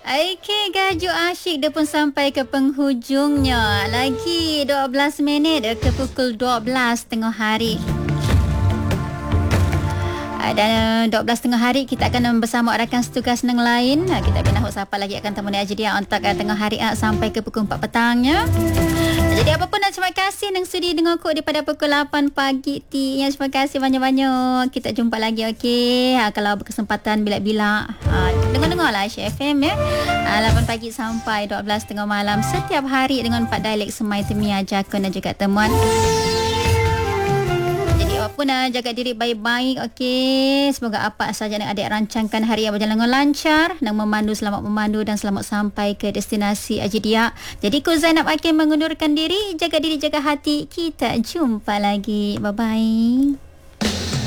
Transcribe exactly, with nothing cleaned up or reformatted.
Okey, Gajuk Asyik dia pun sampai ke penghujungnya. Lagi dua belas minit ke pukul dua belas tengah hari. Dan dua belas tengah hari kita akan bersama rakan setugas yang lain. Kita bina hok siapa lagi akan temani aja dia untuk tengah hari sampai ke pukul empat petangnya. Jadi apa pun terima kasih yang sudi dengar kok daripada pukul lapan pagi ti. Yang terima kasih banyak-banyak. Kita jumpa lagi okey. Ha, kalau berkesempatan bila-bila ha, dengar-dengarlah Syek F M ya. Ha, lapan pagi sampai dua belas tengah malam setiap hari dengan empat dialek Semai, Temia, Jakun dan juga Temuan. Pun uh, jaga diri baik-baik. Okey, semoga apa saja yang adik rancangkan hari yang berjalan dengan lancar, dan memandu selamat memandu dan selamat sampai ke destinasi Ajidia. Jadi ku Zainab Akin mengundurkan diri. Jaga diri, jaga hati. Kita jumpa lagi. Bye bye.